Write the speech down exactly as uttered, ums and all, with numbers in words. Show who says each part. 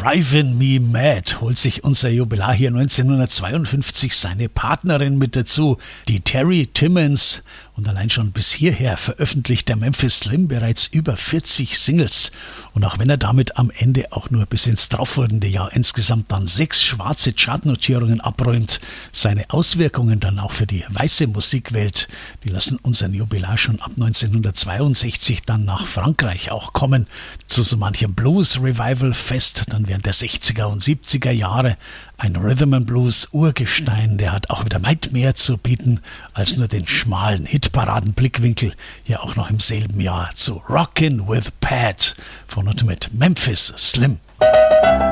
Speaker 1: Drivin' Me Mad holt sich unser Jubilar hier neunzehnhundertzweiundfünfzig seine Partnerin mit dazu, die Terry Timmons. Und allein schon bis hierher veröffentlicht der Memphis Slim bereits über vierzig Singles. Und auch wenn er damit am Ende auch nur bis ins darauffolgende Jahr insgesamt dann sechs schwarze Chartnotierungen abräumt, seine Auswirkungen dann auch für die weiße Musikwelt, die lassen unseren Jubilar schon ab neunzehnhundertzweiundsechzig dann nach Frankreich auch kommen, zu so manchem Blues-Revival-Fest, dann während der sechziger und siebziger Jahre. Ein Rhythm-and-Blues-Urgestein, der hat auch wieder weit mehr zu bieten als nur den schmalen Hitparaden-Blickwinkel, ja auch noch im selben Jahr zu Rockin' with Pat von und mit Memphis Slim.